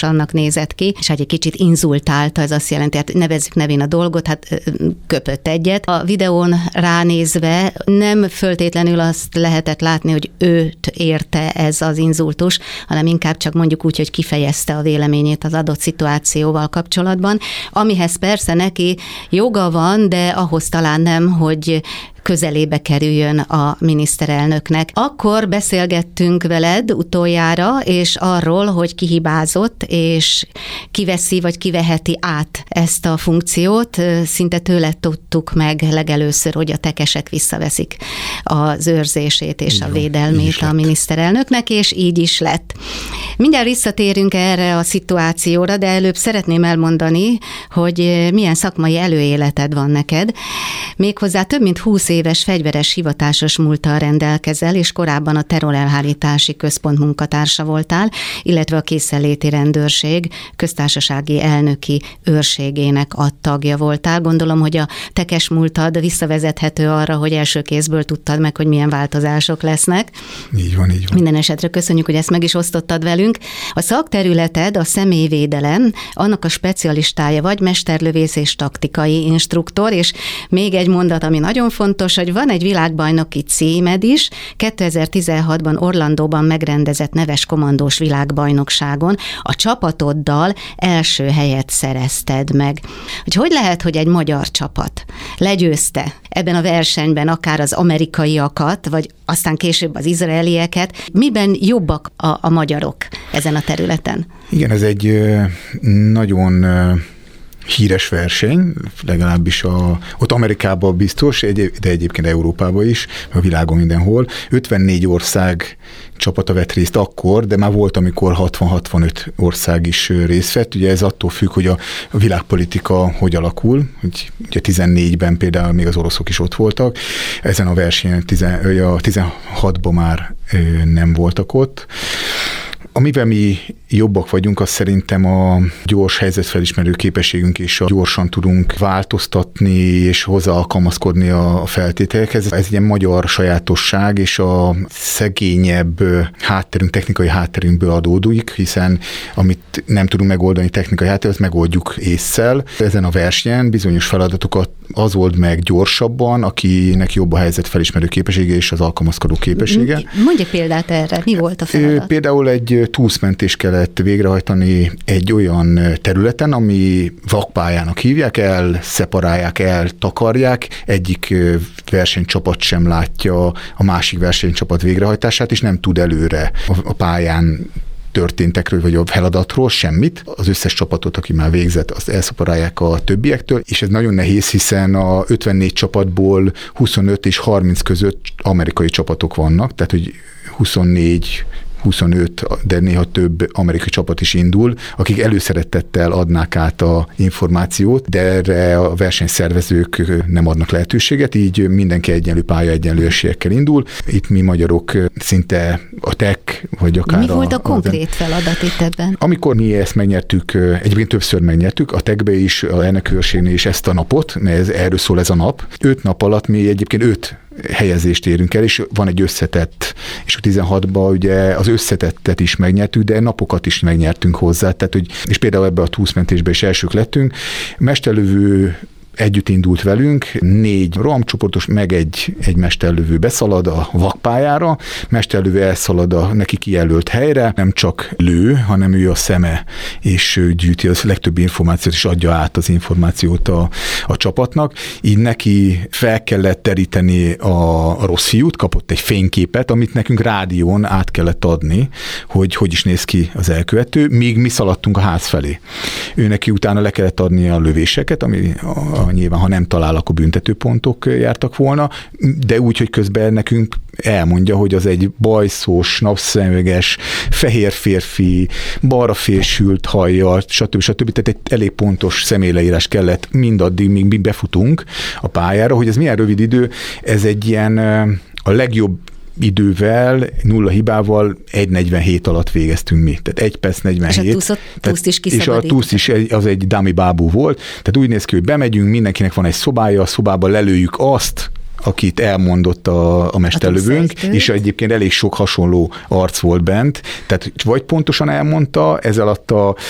annak nézett ki, és egy kicsit inzultálta, ez azt jelenti, hát nevezzük nevén a dolgot, hát köpött egyet. A videón ránézve nem föltétlenül azt lehetett látni, hogy őt érte ez az inzultus, hanem inkább csak mondjuk úgy, hogy kifejezte a véleményét az adott szituációval kapcsolatban, amihez persze neki joga van, de ahhoz talán nem, hogy közelébe kerüljön a miniszterelnöknek. Akkor beszélgettünk veled utoljára, és arról, hogy ki hibázott, és kiveszi, vagy kiveheti át ezt a funkciót. Szinte tőle tudtuk meg legelőször, hogy a tekesek visszaveszik az őrzését és a védelmét a miniszterelnöknek, és így is lett. Mindjárt visszatérünk erre a szituációra, de előbb szeretném elmondani, hogy milyen szakmai előéleted van neked. Méghozzá több mint 20 éves fegyveres hivatásos múlttal rendelkezel, és korábban a Terrorelhárítási Központ munkatársa voltál, illetve a Készenléti Rendőrség köztársasági elnöki őrségének a tagja voltál. Gondolom, hogy a tekes múltad visszavezethető arra, hogy első kézből tudtad meg, hogy milyen változások lesznek. Így van, így van. Minden esetre köszönjük, hogy ezt meg is osztottad velünk. A szakterületed a személyvédelem, annak a specialistája vagy, mesterlövész és taktikai instruktor, és még egy mondat, ami nagyon fontos, hogy van egy világbajnoki címed is, 2016-ban Orlandóban megrendezett neves kommandós világbajnokságon a csapatoddal első helyet szerezted meg. Hogy lehet, hogy egy magyar csapat legyőzte ebben a versenyben akár az amerikaiakat, vagy aztán később az izraelieket? Miben jobbak a magyarok ezen a területen? Igen, ez egy nagyon híres verseny, legalábbis ott Amerikában biztos, de egyébként Európában is, a világon mindenhol. 54 ország csapata vett részt akkor, de már volt, amikor 60-65 ország is részt vett. Ugye ez attól függ, hogy a világpolitika hogy alakul. Ugye 14-ben például még az oroszok is ott voltak. Ezen a versenyen 16-ban már nem voltak ott. Amivel mi jobbak vagyunk, az szerintem a gyors helyzetfelismerő képességünk, és gyorsan tudunk változtatni és hozzá alkalmazkodni a feltételekhez. Ez egy ilyen magyar sajátosság, és a szegényebb hátterünk, technikai hátterünkből adódik, hiszen amit nem tudunk megoldani technikai háttér, azt megoldjuk ésszel. Ezen a versenyen bizonyos feladatokat az old meg gyorsabban, akinek jobb a helyzetfelismerő képessége és az alkalmazkodó képessége. Mondj példát erre, mi volt a feladat? Például egy túszmentést kellett végrehajtani egy olyan területen, ami vakpályának hívják, elszeparálják, eltakarják, egyik versenycsapat sem látja a másik versenycsapat végrehajtását, és nem tud előre a pályán történtekről, vagy a feladatról semmit. Az összes csapatot, aki már végzett, azt elszeparálják a többiektől, és ez nagyon nehéz, hiszen a 54 csapatból 25 és 30 között amerikai csapatok vannak, tehát hogy 24-25, de néha több amerikai csapat is indul, akik előszeretettel adnák át a információt, de erre a versenyszervezők nem adnak lehetőséget, így mindenki egyenlő pálya, egyenlő esélyekkel indul. Itt mi magyarok szinte a TEK, vagy akár mi volt a konkrét feladat itt ebben? Amikor mi ezt megnyertük, egyébként többször megnyertük, a TEK-be is, a elnökőrségnél is ezt a napot, mert erről szól ez a nap. 5 nap alatt mi egyébként 5 helyezést érünk el, és van egy összetett, és a 16-ban ugye az összetettet is megnyertük, de napokat is megnyertünk hozzá, tehát, hogy, és például ebbe a túszmentésbe is elsők lettünk. Mesterlövő együtt indult velünk, 4 rohamcsoportos, meg egy mesterlövő beszalad a vakpályára, mesterlövő elszalad a neki kijelölt helyre, nem csak lő, hanem ő a szeme, és ő gyűjti az legtöbb információt, és adja át az információt a csapatnak. Így neki fel kellett teríteni a rossz fiút, kapott egy fényképet, amit nekünk rádión át kellett adni, hogy is néz ki az elkövető, míg mi szaladtunk a ház felé. Ő neki utána le kellett adni a lövéseket, ami nyilván, ha nem talál, akkor büntetőpontok jártak volna, de úgy, hogy közben nekünk elmondja, hogy az egy bajszós, napszemüveges, fehér férfi, balra fésült hajjal, stb. Tehát egy elég pontos személyleírás kellett mindaddig, míg mi befutunk a pályára, hogy ez milyen rövid idő, ez egy ilyen a legjobb idővel, 0 hibával 1:47 alatt végeztünk mi. Tehát 1 perc 47. És a túszt is kiszabadít. És a túsz is az egy dummy bábú volt. Tehát úgy néz ki, hogy bemegyünk, mindenkinek van egy szobája, a szobában lelőjük azt, akit elmondott a mesterlövőnk, és egyébként elég sok hasonló arc volt bent, tehát vagy pontosan elmondta, ez alatt a